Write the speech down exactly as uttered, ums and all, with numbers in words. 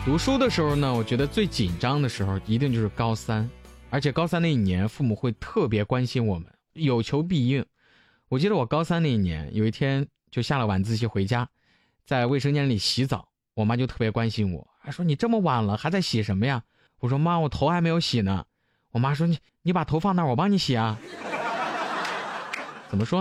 读书的时候呢，我觉得最紧张的时候一定就是高三，而且高三那一年父母会特别关心我们，有求必应。我记得我高三那一年有一天就下了晚自习回家，在卫生间里洗澡，我妈就特别关心我，还说你这么晚了还在洗什么呀？我说妈，我头还没有洗呢。我妈说你你把头放那儿，我帮你洗啊。怎么说